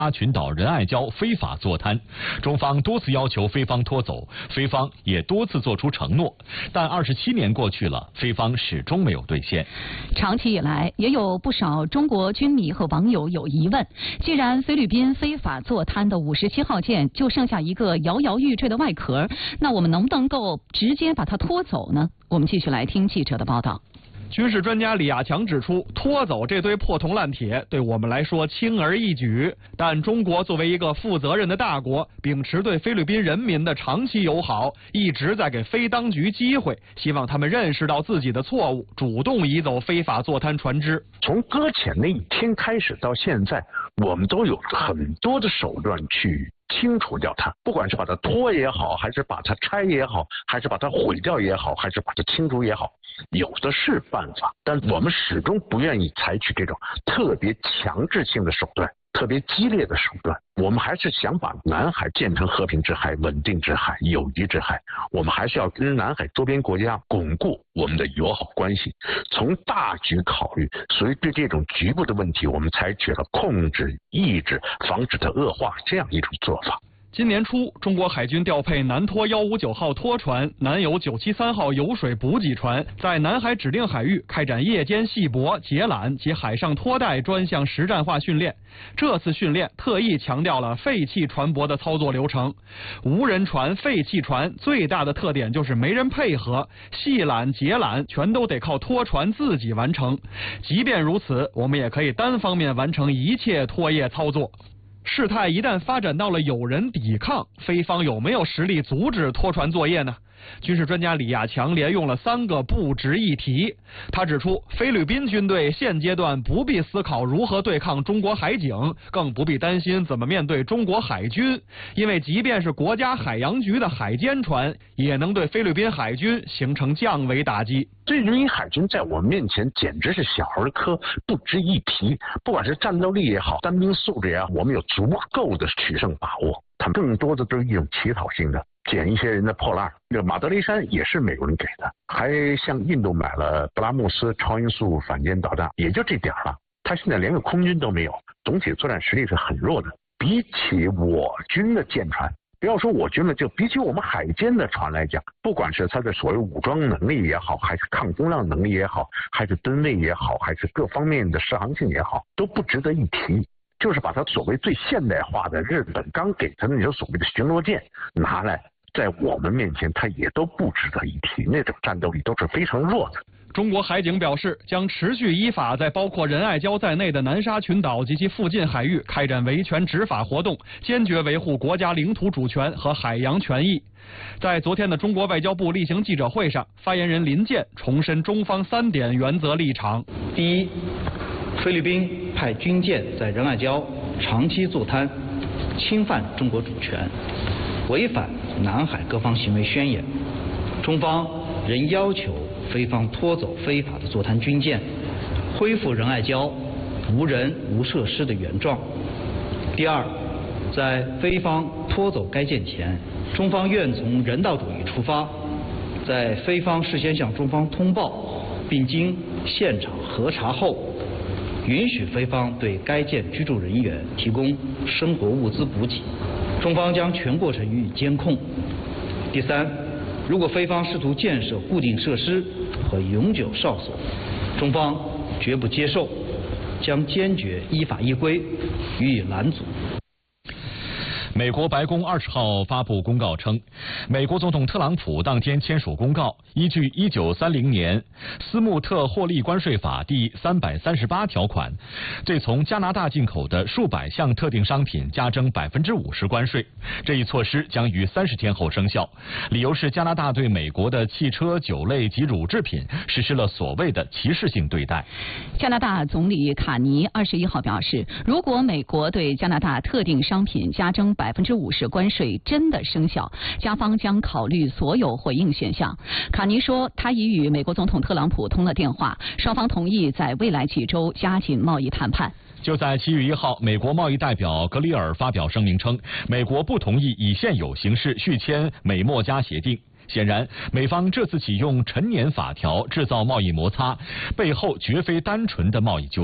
群岛仁爱礁非法坐滩，中方多次要求菲方拖走，菲方也多次做出承诺，但27年过去了，菲方始终没有兑现。 长期以来，也有不少中国军迷和网友有疑问：既然菲律宾非法坐滩的57号舰就剩下一个摇摇欲坠的外壳，那我们能不能够直接把它拖走呢？我们继续来听记者的报道。 军事专家李亚强指出，拖走这堆破铜烂铁对我们来说轻而易举，但中国作为一个负责任的大国，秉持对菲律宾人民的长期友好，一直在给菲当局机会，希望他们认识到自己的错误，主动移走非法坐滩船只。 从搁浅那一天开始到现在，我们都有很多的手段去清除掉它，不管是把它拖也好，还是把它拆也好，还是把它毁掉也好，还是把它清除也好，有的是办法，但我们始终不愿意采取这种特别强制性的手段，特别激烈的手段。我们还是想把南海建成和平之海、稳定之海、友谊之海。我们还是要跟南海周边国家巩固我们的友好关系。从大局考虑，所以对这种局部的问题，我们采取了控制、抑制、防止它恶化这样一种做法。 今年初，中国海军调配南拖159号拖船、南游973号油水补给船，在南海指定海域开展夜间系泊、截缆及海上拖带专项实战化训练。这次训练特意强调了废弃船舶的操作流程。无人船、废弃船最大的特点就是没人配合，系缆、截缆全都得靠拖船自己完成。即便如此，我们也可以单方面完成一切拖曳操作。事态一旦发展到了有人抵抗，菲方有没有实力阻止拖船作业呢？军事专家李亚强连用了3个不值一提。他指出，菲律宾军队现阶段不必思考如何对抗中国海警，更不必担心怎么面对中国海军，因为即便是国家海洋局的海监船，也能对菲律宾海军形成降维打击。 菲律宾海军在我们面前简直是小儿科，不值一提。不管是战斗力也好，单兵素质也好，我们有足够的取胜把握。他们更多的都是一种乞讨性的，捡一些人的破烂。这个马德雷山也是美国人给的，还向印度买了布拉莫斯超音速反舰导弹，也就这点了。他现在连个空军都没有，总体作战实力是很弱的。比起我军的舰船，不要说我军了，就比起我们海监的船来讲，不管是它的所谓武装能力也好，还是抗风浪能力也好，还是吨位也好，还是各方面的适航性也好，都不值得一提。就是把它所谓最现代化的日本刚给他的那种所谓的巡逻舰拿来，在我们面前它也都不值得一提，那种战斗力都是非常弱的。 中国海警表示，将持续依法在包括仁爱礁在内的南沙群岛及其附近海域开展维权执法活动，坚决维护国家领土主权和海洋权益。在昨天的中国外交部例行记者会上，发言人林健重申中方3点原则立场。 第一，菲律宾派军舰在仁爱礁长期坐滩，侵犯中国主权，违反南海各方行为宣言。中方仍要求菲方拖走非法的坐滩军舰，恢复仁爱礁无人无设施的原状。第二，在菲方拖走该舰前，中方愿从人道主义出发，在菲方事先向中方通报并经现场核查后，允许菲方对该舰居住人员提供生活物资补给，中方将全过程予以监控。第三，如果菲方试图建设固定设施和永久哨所，中方绝不接受，将坚决依法依规予以拦阻。 美国白宫20号发布公告称，美国总统特朗普当天签署公告，依据1930年斯穆特霍利关税法第338条款，对从加拿大进口的数百项特定商品加征50%关税。这一措施将于30天后生效，理由是加拿大对美国的汽车、酒类及乳制品实施了所谓的歧视性对待。 加拿大总理卡尼21号表示，如果美国对加拿大特定商品加征50%关税真的生效，加方将考虑所有回应选项。卡尼说，他已与美国总统特朗普通了电话，双方同意在未来几周加紧贸易谈判。 就在7月1号，美国贸易代表格里尔发表声明称，美国不同意以现有形式续签美墨加协定。显然，美方这次启用陈年法条制造贸易摩擦，背后绝非单纯的贸易纠纷。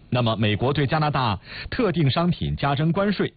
那么，美国对加拿大特定商品加征关税